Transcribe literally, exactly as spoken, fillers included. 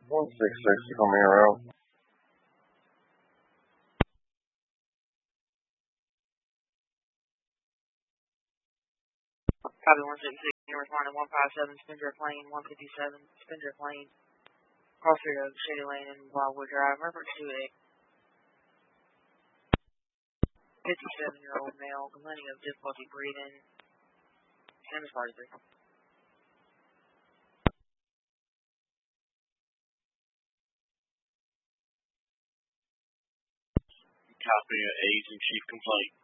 one six six coming around. Copy one six six, responding one five seven, Spindrift Lane, one fifty-seven, Spindrift Lane, Crossroad Oak, Shady Lane, and Wildwood Drive, reference to a fifty-seven-year-old male complaining of difficulty breathing, and is party three. Copy, agent chief complaint.